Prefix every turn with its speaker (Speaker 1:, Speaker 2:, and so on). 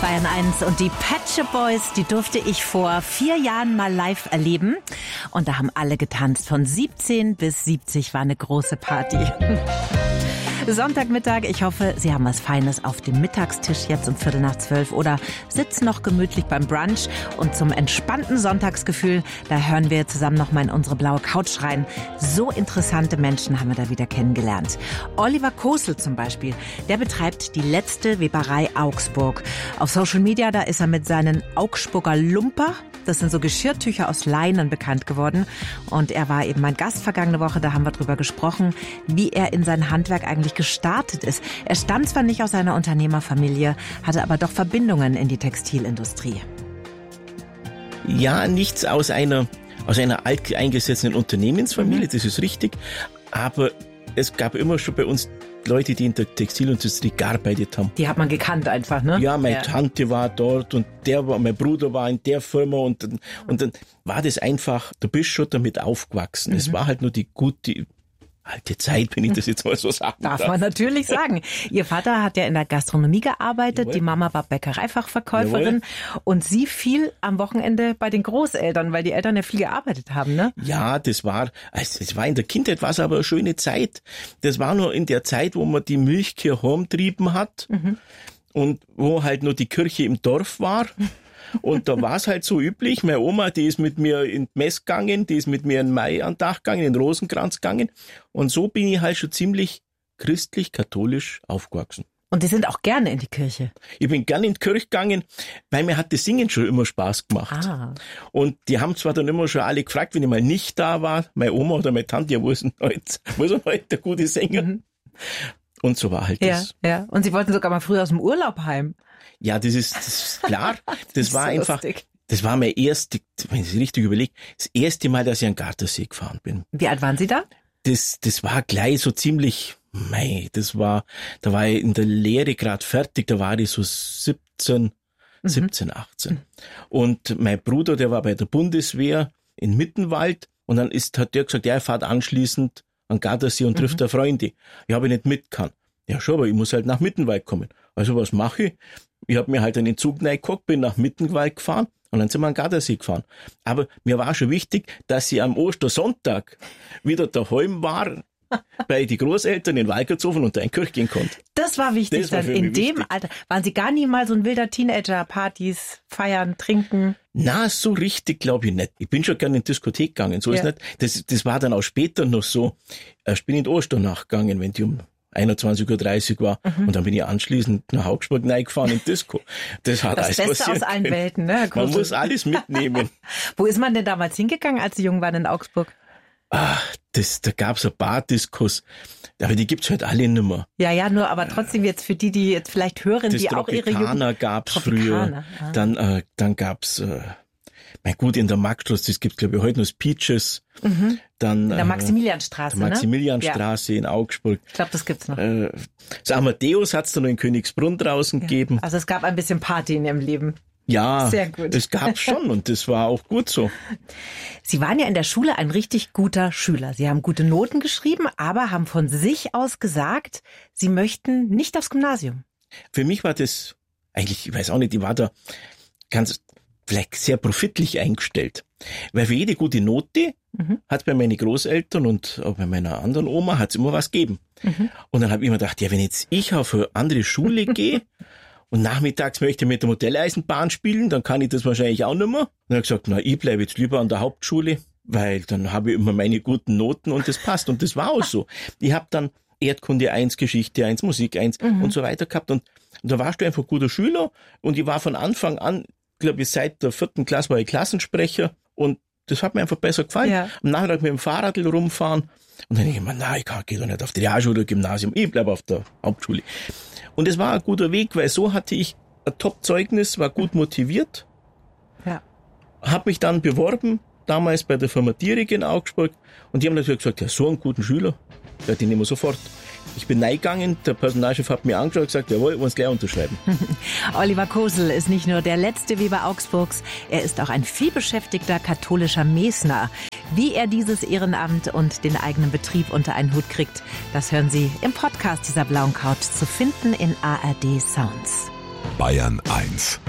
Speaker 1: Bayern 1 und die Pet Shop Boys, die durfte ich vor 4 Jahren mal live erleben. Und da haben alle getanzt. Von 17 bis 70 war eine große Party. Sonntagmittag, ich hoffe, Sie haben was Feines auf dem Mittagstisch jetzt um 11:45 oder sitzen noch gemütlich beim Brunch. Und zum entspannten Sonntagsgefühl, da hören wir zusammen noch mal in unsere blaue Couch rein. So interessante Menschen haben wir da wieder kennengelernt. Oliver Kosel zum Beispiel, der betreibt die letzte Weberei Augsburg. Auf Social Media, da ist er mit seinen Augsburger Lumper, das sind so Geschirrtücher aus Leinen, bekannt geworden. Und er war eben mein Gast vergangene Woche, da haben wir drüber gesprochen, wie er in sein Handwerk eigentlich gestartet ist. Er stammt zwar nicht aus einer Unternehmerfamilie, hatte aber doch Verbindungen in die Textilindustrie.
Speaker 2: Ja, nichts aus einer alteingesessenen Unternehmensfamilie, das ist richtig. Aber es gab immer schon bei uns Leute, die in der Textilindustrie gearbeitet haben.
Speaker 1: Die hat man gekannt einfach, ne?
Speaker 2: Ja, meine Tante war dort und mein Bruder war in der Firma und dann war das einfach, du bist schon damit aufgewachsen. Es war halt nur die gute alte Zeit, wenn ich das jetzt mal so sagen darf.
Speaker 1: Darf man natürlich sagen. Ihr Vater hat ja in der Gastronomie gearbeitet,
Speaker 2: Jawohl.
Speaker 1: Die Mama war Bäckereifachverkäuferin und sie viel am Wochenende bei den Großeltern, weil die Eltern ja viel gearbeitet haben, ne?
Speaker 2: Ja, es war in der Kindheit, war es aber eine schöne Zeit. Das war nur in der Zeit, wo man die Milchkühe heimgetrieben hat und wo halt nur die Kirche im Dorf war. Und da war es halt so üblich, meine Oma, die ist mit mir in die Mess gegangen, die ist mit mir in Maiandach gegangen, in den Rosenkranz gegangen. Und so bin ich halt schon ziemlich christlich-katholisch aufgewachsen.
Speaker 1: Und die sind auch gerne in die Kirche.
Speaker 2: Ich bin gerne in die Kirche gegangen, weil mir hat das Singen schon immer Spaß gemacht. Und die haben zwar dann immer schon alle gefragt, wenn ich mal nicht da war, meine Oma oder meine Tante, ja, wo ist denn heute der gute Sänger? Und so war halt das.
Speaker 1: Ja. Und Sie wollten sogar mal früher aus dem Urlaub heim.
Speaker 2: Ja, das ist klar. Das war
Speaker 1: so
Speaker 2: einfach,
Speaker 1: lustig.
Speaker 2: das war mein erstes, wenn ich es richtig überlege, das erste Mal, dass ich an den Gardasee gefahren bin.
Speaker 1: Wie alt waren Sie da?
Speaker 2: Das war gleich so ziemlich, da war ich in der Lehre gerade fertig, da war ich so 17, 18. Und mein Bruder, der war bei der Bundeswehr in Mittenwald und dann hat der gesagt, ja, er fährt anschließend an Gardasee und trifft da Freunde. Ich habe nicht mit kann. Ja schon, aber ich muss halt nach Mittenwald kommen. Also was mache ich? Ich habe mir halt einen Zug reingehockt, bin nach Mittenwald gefahren und dann sind wir an Gardasee gefahren. Aber mir war schon wichtig, dass ich am Ostersonntag wieder daheim war, bei die Großeltern in Walkertshofen und da in die Kirche gehen konnte.
Speaker 1: Das war wichtig.
Speaker 2: Das war
Speaker 1: dann
Speaker 2: für
Speaker 1: in
Speaker 2: mich
Speaker 1: dem
Speaker 2: wichtig.
Speaker 1: Alter. Waren Sie gar nie mal so ein wilder Teenager? Partys, feiern, trinken?
Speaker 2: Na, so richtig glaube ich nicht. Ich bin schon gerne in die Diskothek gegangen, so ist nicht. Das war dann auch später noch so. Ich bin in die Osternacht gegangen, wenn die um 21:30 Uhr war. Und dann bin ich anschließend nach Augsburg reingefahren in Disco. Das hat alles
Speaker 1: Das Beste
Speaker 2: passieren
Speaker 1: aus allen
Speaker 2: können.
Speaker 1: Welten, ne, Herr
Speaker 2: Man
Speaker 1: Kosel?
Speaker 2: muss alles mitnehmen.
Speaker 1: Wo ist man denn damals hingegangen, als Sie jung waren in Augsburg?
Speaker 2: Da gab's ein paar Diskos, aber die gibt's halt alle nimmer.
Speaker 1: Ja, nur aber trotzdem jetzt für die jetzt vielleicht hören,
Speaker 2: Das
Speaker 1: die auch ihre
Speaker 2: Tropicana
Speaker 1: Jugend...
Speaker 2: gab's
Speaker 1: Tropicana,
Speaker 2: früher. Dann gab's, in der Marktstraße, das gibt's glaube ich heute noch, das Peaches. Dann,
Speaker 1: in der Maximilianstraße,
Speaker 2: der Maximilianstraße in Augsburg.
Speaker 1: Ich glaube, das gibt's noch.
Speaker 2: Das Amadeus hat's dann noch in Königsbrunn draußen gegeben.
Speaker 1: Also es gab ein bisschen Party in Ihrem Leben.
Speaker 2: Ja,
Speaker 1: Sehr gut.
Speaker 2: das gab's schon und das war auch gut so.
Speaker 1: Sie waren ja in der Schule ein richtig guter Schüler. Sie haben gute Noten geschrieben, aber haben von sich aus gesagt, Sie möchten nicht aufs Gymnasium.
Speaker 2: Für mich war das eigentlich, ich weiß auch nicht, ich war da vielleicht sehr profitlich eingestellt. Weil für jede gute Note hat bei meinen Großeltern und auch bei meiner anderen Oma hat's immer was gegeben. Und dann habe ich mir gedacht, ja, wenn jetzt ich auf eine andere Schule gehe und nachmittags möchte ich mit der Modelleisenbahn spielen, dann kann ich das wahrscheinlich auch nicht mehr. Und dann habe ich gesagt, ich bleibe jetzt lieber an der Hauptschule, weil dann habe ich immer meine guten Noten und das passt. Und das war auch so. Ich habe dann Erdkunde 1, Geschichte 1, Musik 1 und so weiter gehabt. Und da warst du einfach ein guter Schüler und ich war von Anfang an, glaube ich, seit der 4. Klasse war ich Klassensprecher und das hat mir einfach besser gefallen.
Speaker 1: Ja.
Speaker 2: Am Nachmittag mit dem Fahrrad rumfahren und dann denke ich mir, ich gehe doch nicht auf die Realschule oder Gymnasium, ich bleibe auf der Hauptschule. Und es war ein guter Weg, weil so hatte ich ein Top-Zeugnis, war gut motiviert, habe mich dann beworben, damals bei der Firma Dierig in Augsburg und die haben natürlich gesagt, ja, so einen guten Schüler, ja, den nehmen wir sofort. Ich bin reingegangen, der Personalchef hat mir angeschaut und gesagt, jawohl, wir wollen es gleich unterschreiben.
Speaker 1: Oliver Kosel ist nicht nur der letzte Weber Augsburgs, er ist auch ein vielbeschäftigter katholischer Mesner. Wie er dieses Ehrenamt und den eigenen Betrieb unter einen Hut kriegt, das hören Sie im Podcast dieser blauen Couch zu finden in ARD Sounds.
Speaker 3: Bayern 1